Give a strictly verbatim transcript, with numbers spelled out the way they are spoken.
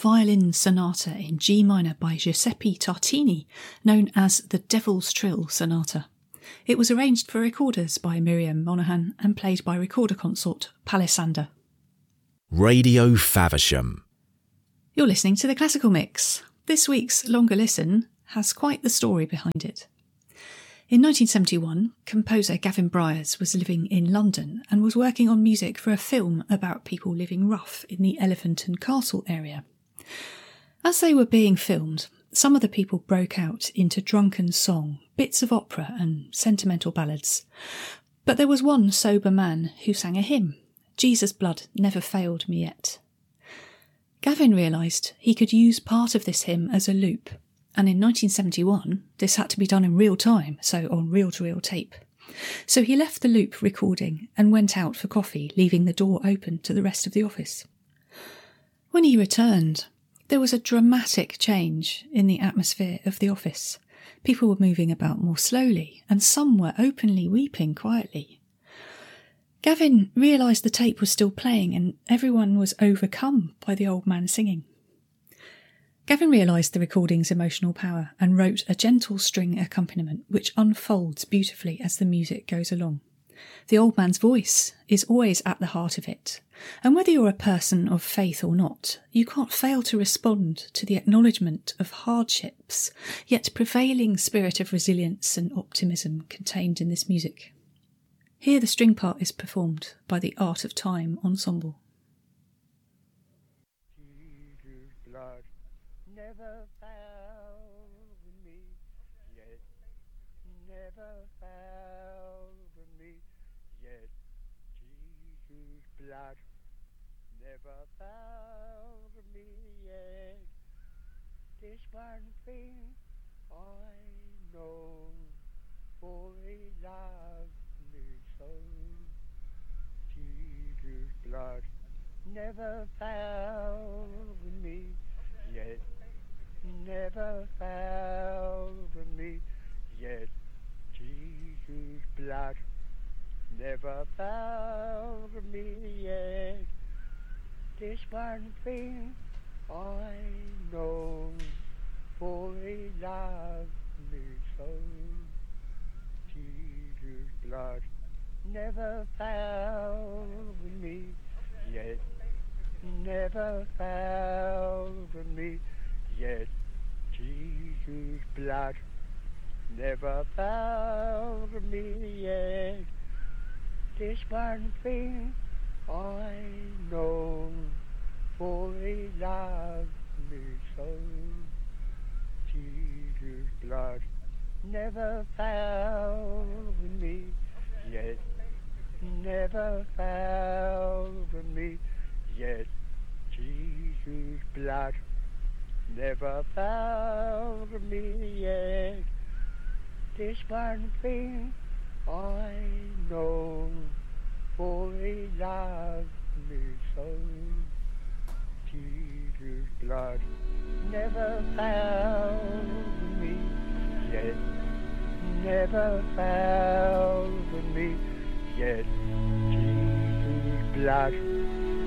violin sonata in G minor by Giuseppe Tartini, known as the Devil's Trill Sonata. It was arranged for recorders by Miriam Monaghan and played by recorder consort Palisander. Radio Faversham. You're listening to the Classical Mix. This week's longer listen has quite the story behind it. In nineteen seventy-one, composer Gavin Bryars was living in London and was working on music for a film about people living rough in the Elephant and Castle area. As they were being filmed, some of the people broke out into drunken song, bits of opera and sentimental ballads. But there was one sober man who sang a hymn, Jesus' Blood Never Failed Me Yet. Gavin realised he could use part of this hymn as a loop, and in nineteen seventy-one this had to be done in real time, so on reel-to-reel tape. So he left the loop recording and went out for coffee, leaving the door open to the rest of the office. When he returned, there was a dramatic change in the atmosphere of the office. People were moving about more slowly, and some were openly weeping quietly. Gavin realised the tape was still playing and everyone was overcome by the old man singing. Gavin realised the recording's emotional power and wrote a gentle string accompaniment which unfolds beautifully as the music goes along. The old man's voice is always at the heart of it, and whether you're a person of faith or not, you can't fail to respond to the acknowledgement of hardships, yet prevailing spirit of resilience and optimism contained in this music. Here the string part is performed by the Art of Time Ensemble. Never found me yet, never found me yet. Jesus' blood never found me yet. This one thing I know, for he loved me so. Jesus' blood never found me yet. Never found me yet. Jesus' blood never found me yet. This one thing I know, for he loved me so. Jesus' blood never found me yet. Never found me yet. Jesus' blood never found me yet. This one thing I know, for he loved me so. Jesus' blood never found me yet. Never found me yet. Jesus' blood never found me yet. This one thing I know, for he loved me so. Jesus' blood never found me yet. Never found me yet. Jesus' blood